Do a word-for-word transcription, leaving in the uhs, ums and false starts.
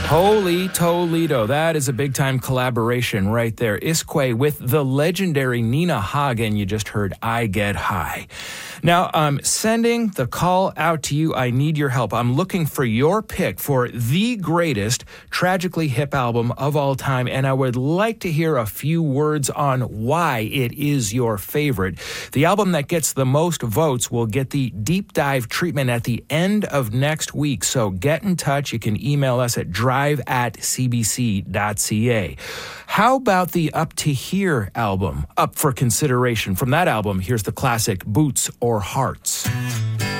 Holy Toledo. That is a big-time collaboration right there. Iskway with the legendary Nina Hagen. You just heard I Get High. Now, I'm sending the call out to you. I need your help. I'm looking for your pick for the greatest Tragically Hip album of all time, and I would like to hear a few words on why it is your favorite. The album that gets the most votes will get the deep dive treatment at the end of next week, so get in touch. You can email us at drive at c b c dot c a. How about the Up to Here album? Up for consideration. From that album, here's the classic Boots or Hearts.